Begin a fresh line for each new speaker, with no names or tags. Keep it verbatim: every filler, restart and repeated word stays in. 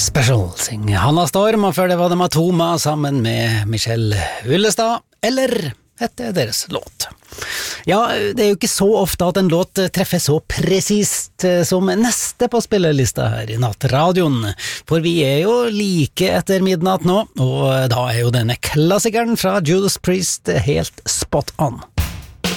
Special synger Hanna Storm, og før det var det Matoma sammen med Michelle Ullestad, eller hette deres låt. Ja, det er jo ikke så ofte at en låt treffer så presist som neste på spillelista her i Nattradioen, for vi er jo like etter midnatt nå, og da er jo denne klassikeren fra Judas Priest helt spot on.